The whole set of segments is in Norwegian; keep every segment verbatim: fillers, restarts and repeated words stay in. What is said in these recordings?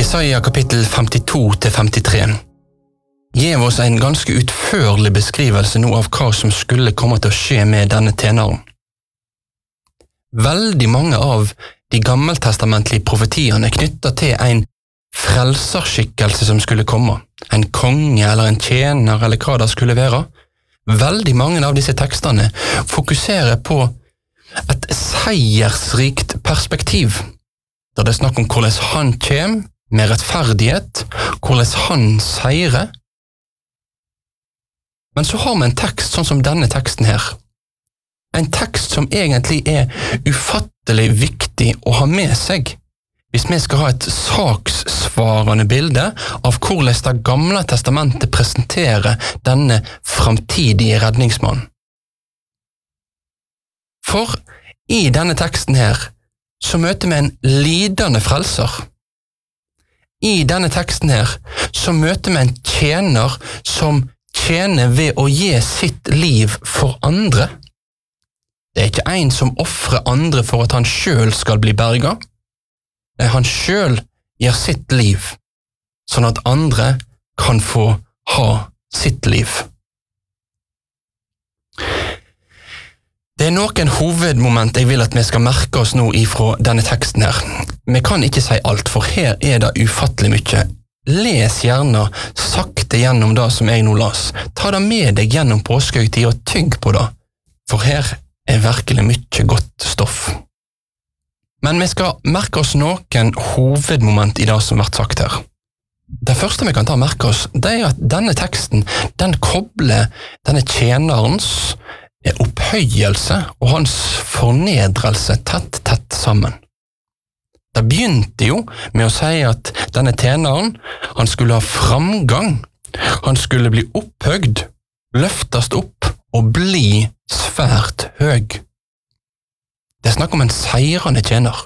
Jesaja kapittel femtito til femtitre gir oss en ganske utførlig beskrivelse nå av hva som skulle komme til å skje med denne tjeneren. Veldig mange av de gammeltestamentlige profetiene knyttet til en frelserskikkelse som skulle komme, en konge eller en tjener eller hva det skulle være. Veldig mange av disse tekstene fokuserer på et seiersrikt perspektiv, der det er snakk om hvordan han kommer med rettferdighet, hvordan han seirer. Men så har vi en tekst sånn som denne teksten her. En tekst som egentlig er ufattelig viktig å ha med seg, hvis vi skal ha et sakssvarende bilde av hvordan det gamle testamentet presenterer denne framtidige redningsmannen. For i denne teksten her så møter vi en lidende frelser. I denne teksten her så møter vi en tjener som tjener ved å gi sitt liv for andre. Det er ikke en som offrer andre for at han selv skal bli berget. Nei, han selv gir sitt liv, sånn at andre kan få ha sitt liv. Det er noen hovedmoment jeg vil at vi skal merke oss nå ifra denne teksten her. Vi kan ikke si alt, for her er det ufattelig mye. Les gjerne sakte gjennom det som jeg nå las. Ta det med deg gjennom påskehøytid og tygg på det, for her er virkelig mye godt stoff. Men vi skal merke oss noen hovedmoment i det som har vært sagt her. Det første vi kan ta og merke oss, det er at denne teksten, den kobler denne tjenerens opphøyelse og hans fornedrelse tett, tett sammen. Det begynte jo med å si at denne tjeneren, han skulle ha framgang, han skulle bli opphøgd, løftast opp og bli svært høg. Det er snakk om en seirende tjener.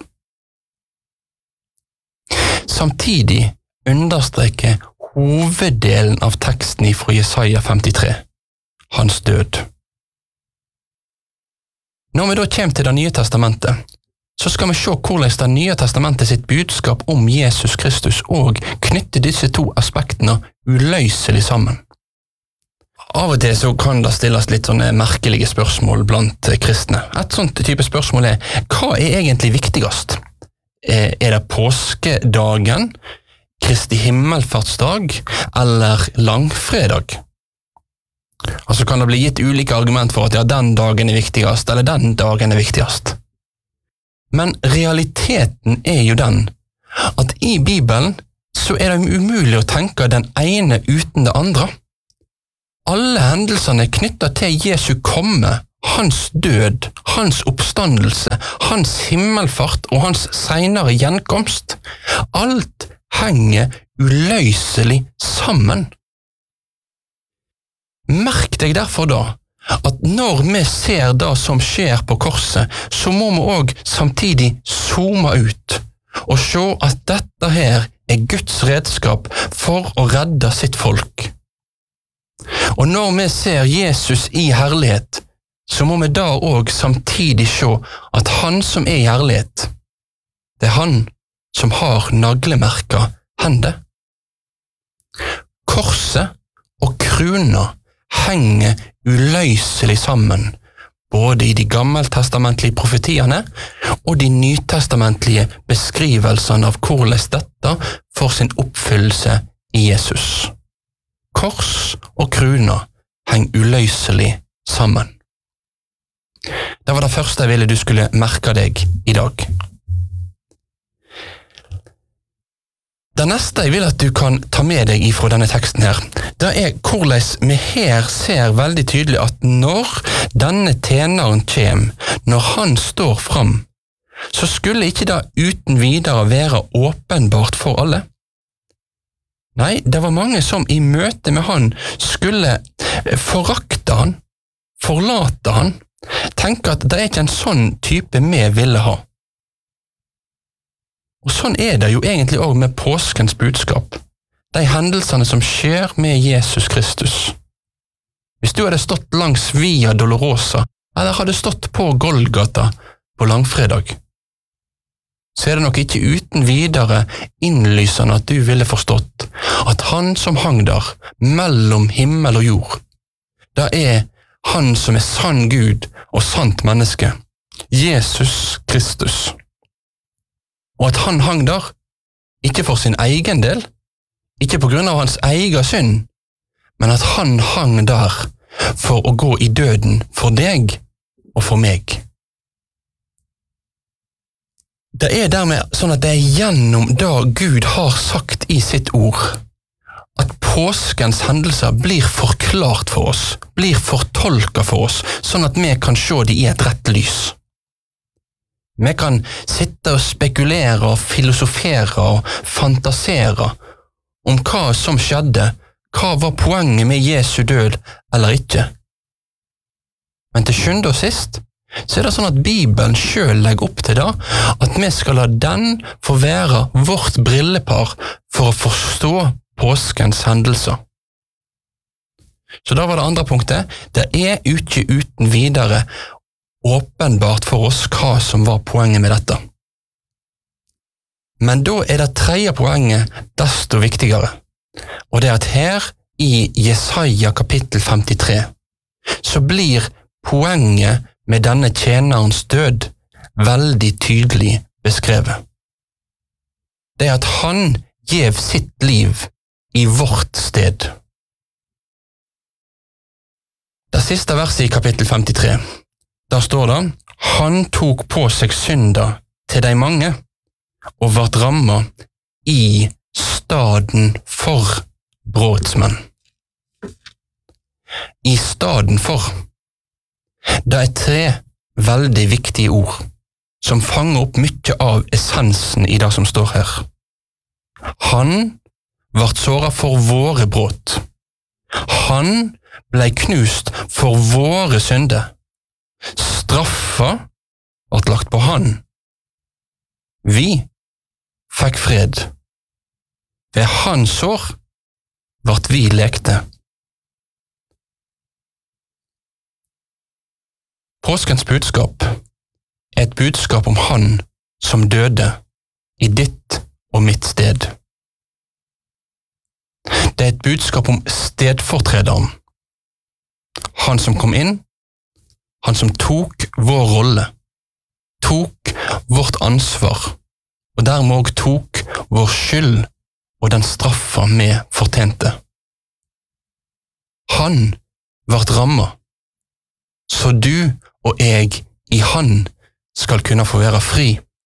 Samtidig understreker hoveddelen av teksten fra Jesaja femtitre, hans død. Når vi da kommer til det nye testamentet, så skal vi se hvordan det nye testamentet sitt budskap om Jesus Kristus og knytter disse to aspektene uløselig sammen. Av og til så kan det stilles litt sånne merkelige spørsmål blant kristne. Et sånt type spørsmål er, hva er egentlig viktigst? Er det påskedagen, Kristi himmelfartsdag eller langfredag? Og så kan det bli gitt ulike argument for at ja, den dagen er viktigst, eller den dagen er viktigst. Men realiteten er jo den, at i Bibelen så er det umulig å tenke den ene uten det andre. Alle hendelsene knyttet til Jesu komme, hans død, hans oppstandelse, hans himmelfart og hans senere gjenkomst, alt henger uløselig sammen. Merk deg derfor da, at når vi ser det som skjer på korset, så må vi også samtidig zoome ut og se at dette her er Guds redskap for å redde sitt folk. Og når vi ser Jesus i herlighet, så må vi da også samtidig se at han som er i herlighet, det er han som har naglemerket hender. Korset og krona henger uløselig sammen, både i de gammeltestamentlige profetiene og de nytestamentlige beskrivelsene av hvordan dette får sin oppfyllelse i Jesus. Kors og krona henger uløselig sammen. Det var det første jeg ville du skulle merke deg i dag. Det neste jeg vil at du kan ta med deg ifra denne teksten her, det er hvordan vi her ser veldig tydelig at når denne tjeneren kommer, når han står fram, så skulle ikke det uten videre være åpenbart for alle. Nei, det var mange som i møte med han skulle forakte han, forlate han, tenke at det er ikke en sånn type vi ville ha. Og sånn er det jo egentlig også med påskens budskap, de hendelsene som skjer med Jesus Kristus. Hvis du hadde stått langs Via Dolorosa, eller hadde stått på Golgata på langfredag, så er det nok ikke uten videre innlysende at du ville forstått at han som hang der mellom himmel og jord, det er han som er sann Gud og sant menneske, Jesus Kristus. Og at han hang der, ikke for sin egen del, ikke på grunn av hans egen synd, men at han hang der for å gå i døden for deg og for meg. Det er dermed sånn at det er gjennom det Gud har sagt i sitt ord, at påskens hendelser blir forklart for oss, blir fortolket for oss, sånn at vi kan se de i et rett lys. Vi kan sitte og spekulere og filosofere og fantasere om hva som skjedde, hva var poenget med Jesu død eller ikke. Men til sjuende og sist, så er det sånn at Bibelen selv legger opp til det, at vi skal la den få være vårt brillepar for å forstå påskens hendelser. Så da var det andre punktet. Det er ikke uten videre åpenbart for oss hva som var poenget med dette. Men da er det tredje poenget desto viktigere, og det er at her i Jesaja kapittel femtitre så blir poenget med denne tjenerens død veldig tydelig beskrevet. Det er at han gjev sitt liv i vårt sted. Det siste verset i kapittel femtitre, der står det: Han tok på seg synda til de mange, og vart rammet i staden for brotsmenn. I staden for. Det er tre veldig viktige ord, som fanger opp mye av essensen i det som står her. Han vart såret for våre brot. Han ble knust for våre synder. Straffa vart lagt på han. Vi fikk fred. Ved hans sår vart vi lekte. Påskens budskap er et budskap om han som døde i ditt og mitt sted. Det er et budskap om stedfortrederen. Han som kom inn, han som tok vår rolle, tok vårt ansvar, og dermed også tok vår skyld og den straffa vi fortjente. Han vart rammet, så du og jeg i han skal kunne få være fri.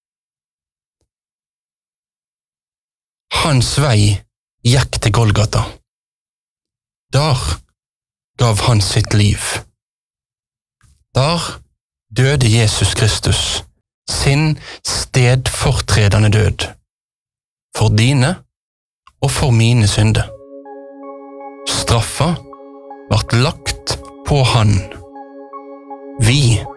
Hans vei gikk til Golgata. Der gav han sitt liv. Der døde Jesus Kristus sin stedfortredende død, for dine og for mine synder. Straffa vart lagt på han. Vi